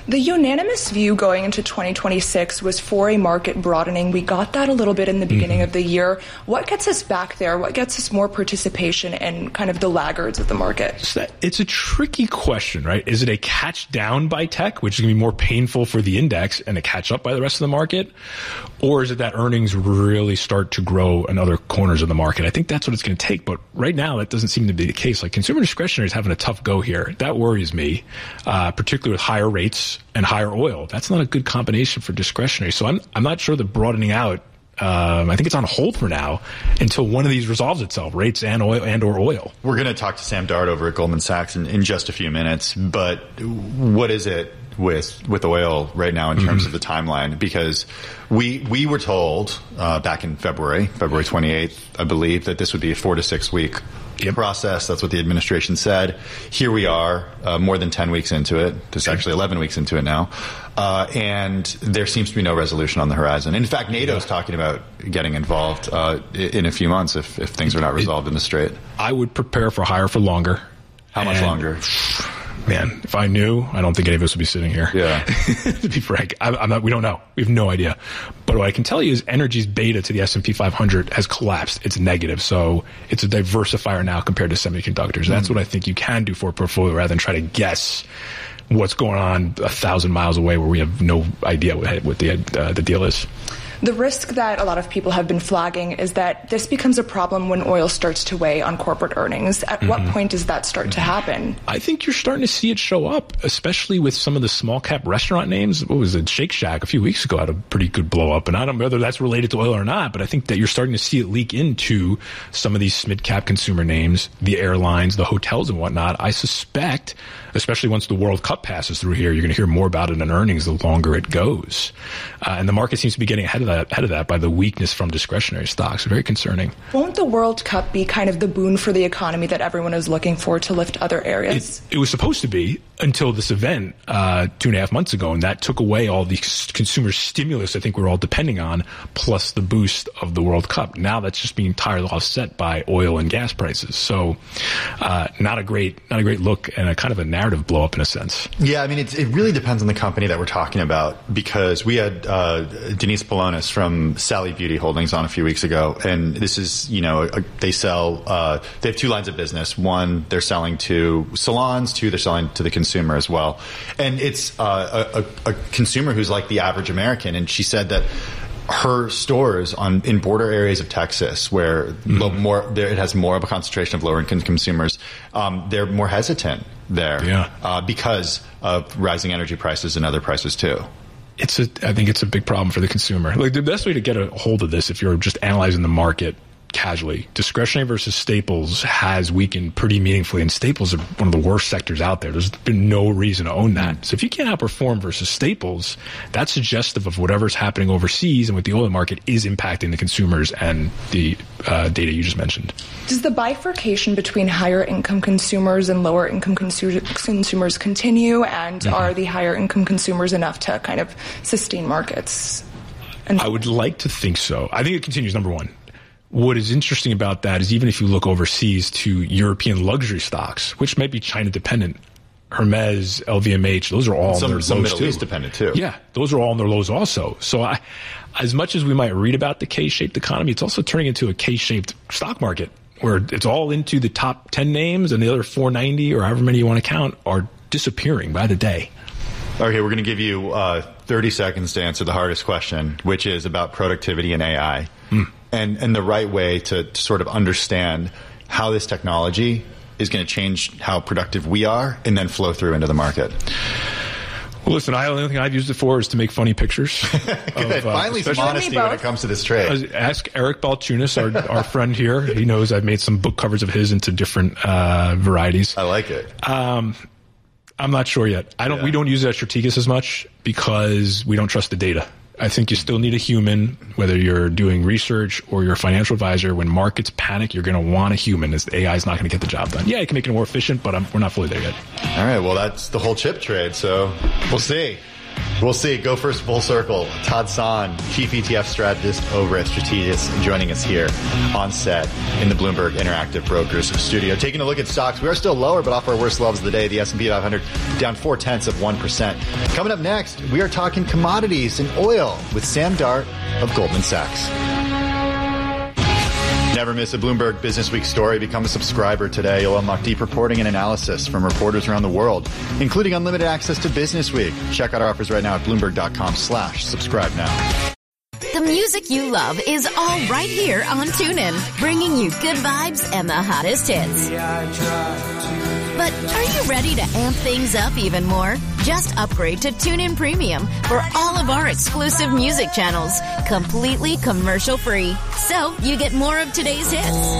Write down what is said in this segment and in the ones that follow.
The unanimous view going into 2026 was for a market broadening. We got that a little bit in the beginning of the year. What gets us back there? What gets us more participation in kind of the laggards of the market? It's a tricky question, right? Is it a catch down by tech, which is going to be more painful for the index, and a catch up by the rest of the market? Or is it that earnings really start to grow in other corners of the market? I think that's what it's going to take. But right now, that doesn't seem to be the case. Like, consumer discretionary is having a tough go here. That worries me, particularly with higher rates and higher oil. That's not a good combination for discretionary. So I'm not sure the broadening out, I think it's on hold for now until one of these resolves itself, rates and or oil. We're going to talk to Sam Dart over at Goldman Sachs in just a few minutes. But what is it with oil right now in terms of the timeline? Because we were told back in February 28th, I believe, that this would be a 4 to 6 week process. That's what the administration said. Here we are, more than 10 weeks into it. It's actually 11 weeks into it now. And there seems to be no resolution on the horizon. In fact, NATO is talking about getting involved in a few months if things are not resolved in the Strait. I would prepare for higher for longer. How much longer? Man, if I knew, I don't think any of us would be sitting here. Yeah. To be frank, we don't know. We have no idea. But what I can tell you is energy's beta to the S&P 500 has collapsed. It's negative. So it's a diversifier now compared to semiconductors. That's what I think you can do for a portfolio rather than try to guess what's going on 1,000 miles away where we have no idea what the deal is. The risk that a lot of people have been flagging is that this becomes a problem when oil starts to weigh on corporate earnings. At what point does that start to happen? I think you're starting to see it show up, especially with some of the small cap restaurant names. What was it? Shake Shack a few weeks ago had a pretty good blow up. And I don't know whether that's related to oil or not, but I think that you're starting to see it leak into some of these mid cap consumer names, the airlines, the hotels and whatnot. I suspect, especially once the World Cup passes through here, you're going to hear more about it in earnings the longer it goes. And the market seems to be getting ahead of that by the weakness from discretionary stocks. Very concerning. Won't the World Cup be kind of the boon for the economy that everyone is looking for to lift other areas? It was supposed to be until this event 2.5 months ago, and that took away all the consumer stimulus I think we're all depending on, plus the boost of the World Cup. Now that's just being entirely offset by oil and gas prices. So not a great look, and a kind of a narrative blow up in a sense. Yeah, I mean, it really depends on the company that we're talking about, because we had Denise Polonis from Sally Beauty Holdings on a few weeks ago, and this is, they have two lines of business. One, they're selling to salons. Two, they're selling to the consumer as well. And it's a consumer who's like the average American, and she said that her stores in border areas of Texas, where it has more of a concentration of lower income consumers, they're more hesitant there because of rising energy prices and other prices too. I think it's a big problem for the consumer. Like, the best way to get a hold of this, if you're just analyzing the market casually, discretionary versus staples has weakened pretty meaningfully, and staples are one of the worst sectors out there. There's been no reason to own that. So if you can't outperform versus staples, that's suggestive of whatever's happening overseas and with the oil market is impacting the consumers and the data you just mentioned. Does the bifurcation between higher income consumers and lower income consumers continue, and are the higher income consumers enough to kind of sustain markets? I would like to think so. I think it continues, number one. What is interesting about that is even if you look overseas to European luxury stocks, which might be China dependent, Hermes, LVMH, those are all on their lows some Middle too. East dependent too. Yeah, those are all on their lows also. So as much as we might read about the K-shaped economy, it's also turning into a K-shaped stock market where it's all into the top 10 names, and the other 490 or however many you want to count are disappearing by the day. Okay, we're going to give you 30 seconds to answer the hardest question, which is about productivity and AI. And the right way to sort of understand how this technology is going to change how productive we are and then flow through into the market. Well, listen, the only thing I've used it for is to make funny pictures. Good. Finally, some honesty when it comes to this trade. Ask Eric Balchunas, our friend here. He knows I've made some book covers of his into different varieties. I like it. I'm not sure yet. We don't use it at Strategas as much because we don't trust the data. I think you still need a human, whether you're doing research or you're a financial advisor. When markets panic, you're going to want a human, as the AI is not going to get the job done. Yeah, it can make it more efficient, but we're not fully there yet. All right, well, that's the whole chip trade, so we'll see. We'll see. Go First Full Circle. Todd Son, Chief ETF Strategist over at Strategis, joining us here on set in the Bloomberg Interactive Brokers studio. Taking a look at stocks, we are still lower, but off our worst levels of the day. The S&P 500 down 0.4%. Coming up next, we are talking commodities and oil with Sam Dart of Goldman Sachs. Never miss a Bloomberg Business Week story. Become a subscriber today. You'll unlock deep reporting and analysis from reporters around the world, including unlimited access to Business Week. Check out our offers right now at Bloomberg.com/subscribe now. The music you love is all right here on TuneIn, bringing you good vibes and the hottest hits. But are you ready to amp things up even more? Just upgrade to TuneIn Premium for all of our exclusive music channels, completely commercial-free. So you get more of today's hits,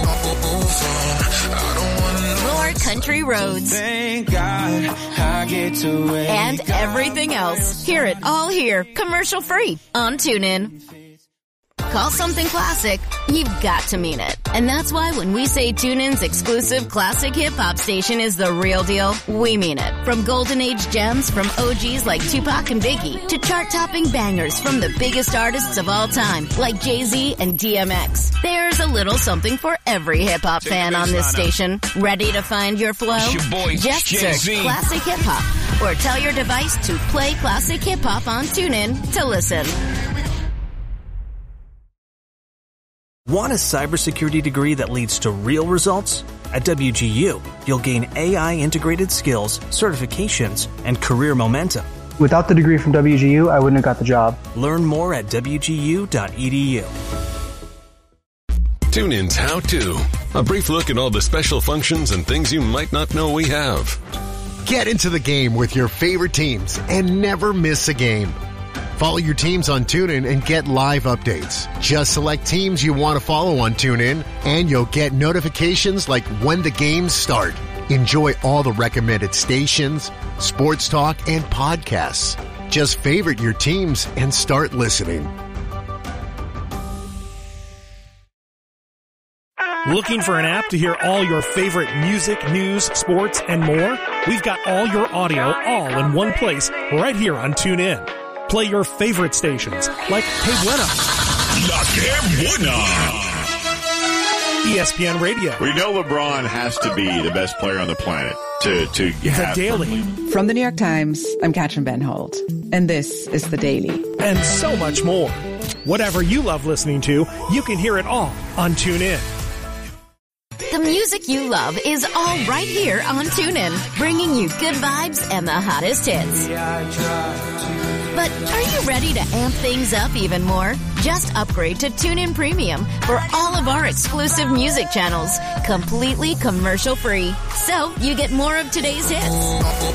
more country roads, thank God I get to and everything else. Hear it all here, commercial-free on TuneIn. Call something classic, you've got to mean it. And that's why when we say TuneIn's exclusive classic hip-hop station is the real deal, we mean it. From golden age gems from OGs like Tupac and Biggie to chart-topping bangers from the biggest artists of all time like Jay-Z and DMX. There's a little something for every hip-hop fan on this station. Ready to find your flow? Just search Classic Hip-Hop or tell your device to play Classic Hip-Hop on TuneIn to listen. Want a cybersecurity degree that leads to real results? At WGU, you'll gain AI-integrated skills, certifications, and career momentum. Without the degree from WGU, I wouldn't have got the job. Learn more at wgu.edu. TuneIn's How To. A brief look at all the special functions and things you might not know we have. Get into the game with your favorite teams and never miss a game. Follow your teams on TuneIn and get live updates. Just select teams you want to follow on TuneIn, and you'll get notifications like when the games start. Enjoy all the recommended stations, sports talk, and podcasts. Just favorite your teams and start listening. Looking for an app to hear all your favorite music, news, sports, and more? We've got all your audio all in one place right here on TuneIn. Play your favorite stations like Que Buena, La Que Buena, ESPN Radio. We know LeBron has to be the best player on the planet to have The Daily. From the New York Times, I'm Katrin Benhold, and this is The Daily. And so much more. Whatever you love listening to, you can hear it all on TuneIn. The music you love is all right here on TuneIn, bringing you good vibes and the hottest hits. But are you ready to amp things up even more? Just upgrade to TuneIn Premium for all of our exclusive music channels, completely commercial-free. So you get more of today's hits,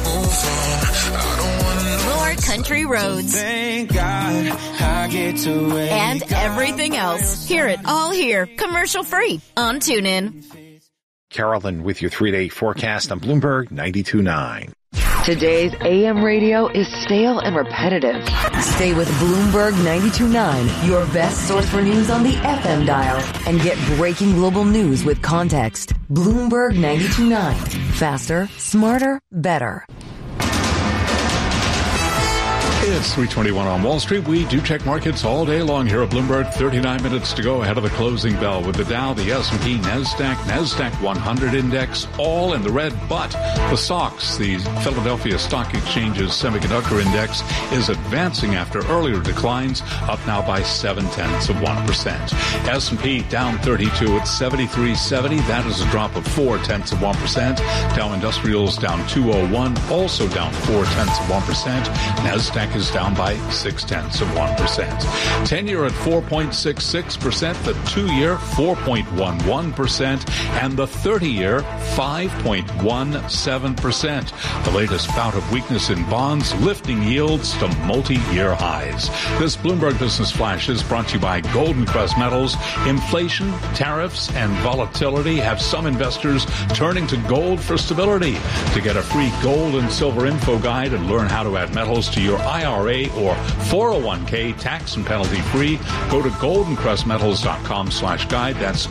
more country roads, thank God I get to and everything else. Hear it all here, commercial-free on TuneIn. Carolyn with your 3-day forecast on Bloomberg 92.9. Today's AM radio is stale and repetitive. Stay with Bloomberg 92.9, your best source for news on the FM dial, and get breaking global news with context. Bloomberg 92.9. Faster, smarter, better. It's 3:21 on Wall Street. We do check markets all day long here at Bloomberg. 39 minutes to go ahead of the closing bell with the Dow, the S&P, NASDAQ 100 index, all in the red. But the SOX, the Philadelphia Stock Exchange's semiconductor index, is advancing after earlier declines, up now by 0.7%. S&P down 32 at 73.70. That is a drop of 0.4%. Dow Industrials down 201, also down 0.4%. NASDAQ is down by 0.6%. 10-year at 4.66%, the 2-year 4.11%, and the 30-year 5.17%. The latest bout of weakness in bonds lifting yields to multi-year highs. This Bloomberg Business Flash is brought to you by Golden Crest Metals. Inflation, tariffs, and volatility have some investors turning to gold for stability. To get a free gold and silver info guide and learn how to add metals to your IRA IRA or 401k tax and penalty free. Go to goldencrestmetals.com/guide. That's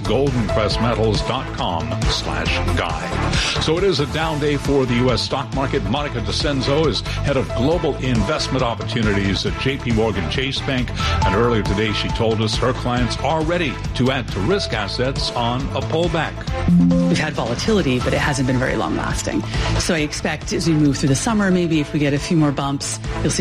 goldencrestmetals.com/guide. So it is a down day for the U.S. stock market. Monica DeCenzo is head of global investment opportunities at J.P. Morgan Chase Bank. And earlier today, she told us her clients are ready to add to risk assets on a pullback. We've had volatility, but it hasn't been very long lasting. So I expect as we move through the summer, maybe if we get a few more bumps, you'll see